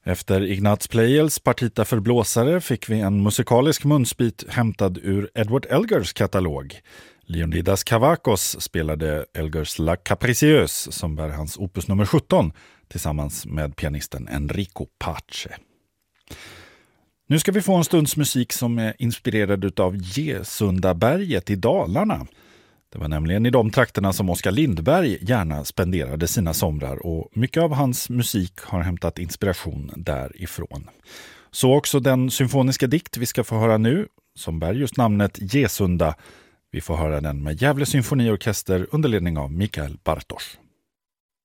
Efter Ignaz Pleyels partita för blåsare fick vi en musikalisk munsbit hämtad ur Edward Elgars katalog. Leonidas Kavakos spelade Elgars La Capricieuse som bär hans opus nummer 17 tillsammans med pianisten Enrico Pace. Nu ska vi få en stunds musik som är inspirerad av Gesundaberget i Dalarna. Det var nämligen i de trakterna som Oskar Lindberg gärna spenderade sina somrar och mycket av hans musik har hämtat inspiration därifrån. Så också den symfoniska dikt vi ska få höra nu, som bär just namnet Gesunda. Vi får höra den med Gävle symfoniorkester under ledning av Mikael Bartosz.